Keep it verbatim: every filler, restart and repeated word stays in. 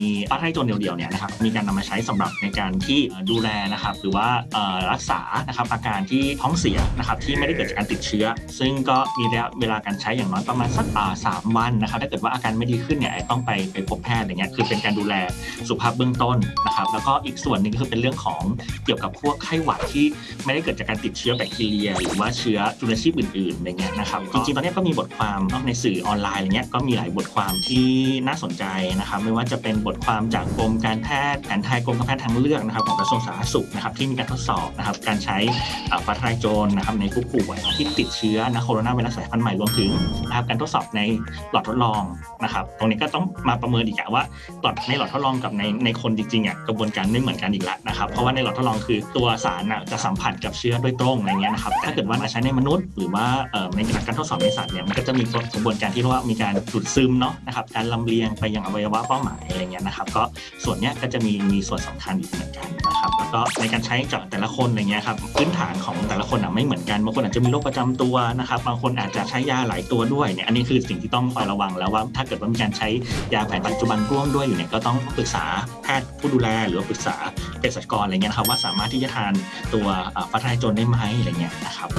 มีฟ้าทลายโจรเดี่ยวๆเนี่ยนะครับมีการนำมาใช้สำหรับในการที่ดูแลนะครับหรือว่ารักษานะครับอาการที่ท้องเสียนะครับที่ไม่ได้เกิดจากการติดเชื้อซึ่งก็มีระยะเวลาการใช้อย่างน้อยประมาณสักสามวันนะครับถ้าเกิดว่าอาการไม่ดีขึ้นเนี่ยต้องไปไปพบแพทย์อย่างเงี้ยคือเป็นการดูแลสุขภาพเบื้องต้นนะครับแล้วก็อีกส่วนหนึ่งก็คือเป็นเรื่องของเกี่ยวกับพวกไข้หวัดที่ไม่ได้เกิดจากการติดเชื้อแบคทีเรียหรือว่าเชื้อจุลชีพอื่นๆอะไรเงี้ยนะครับจริงๆตอนนี้ก็มีบทความในสื่อออนไลน์อะไรเงี้ยก็มีหลายบทความที่น่าสนใจนะครับไม่ว่าจะเป็นบทความจากกรมการแพทย์แผนไทยกรมการแพทย์ทางเลือกนะครับของกระทรวงสาธารณสุขนะครับที่มีการทดสอบนะครับการใช้ฟ้าทลายโจรนะครับในผู้ป่วยที่ติดเชื้อนะโคโรนาไวรัสสายพันธุ์ใหม่รวมถึงนะครับการทดสอบในหลอดทดลองนะครับตรงนี้ก็ต้องมาประเมินอีกว่าหลอดในหลอดทดลองกับในในคนจริงๆอ่ะกระบวนการไม่เหมือนกันอีกแล้วนะครับเพราะว่าในหลอดทดลองคือตัวสารน่ะจะสัมผัสกับเชื้อโดยตรงอะไรเงี้ยนะครับถ้าเกิดว่ามาใช้ในมนุษย์หรือว่าในการทดสอบในสัตว์เนี่ยมันก็จะมีกระบวนการที่เรียกว่ามีการดูดซึมเนาะนะครับการลำเลียงไปยังอวัยวะเป้าหมายอะไรเงี้ยนะครับก็ส่วนเนี้ยก็จะมีมีส่วนสำคัญอีกเหมือนกันนะครับแล้วก็ในการใช้จากแต่ละคนอะไรเงี้ยครับพื้นฐานของแต่ละคนอ่ะไม่เหมือนกันบางคนอาจจะมีโรคประจำตัวนะครับบางคนอาจจะใช้ยาหลายตัวด้วยเนี่ยอันนี้คือสิ่งที่ต้องคอยระวังแล้วว่าถ้าเกิดว่ามีการใช้ยาแผนปัจจุบันร่วมด้วยอยู่เนี่ยก็ต้องปรึกษาแพทย์ผู้ดูแลหรือว่าปรึกษาเภสัชกรอะไรเงี้ยนะครับว่าสามารถที่จะทานตัวฟ้าทลายโจรได้ไหมอะไรเงี้ยนะครับ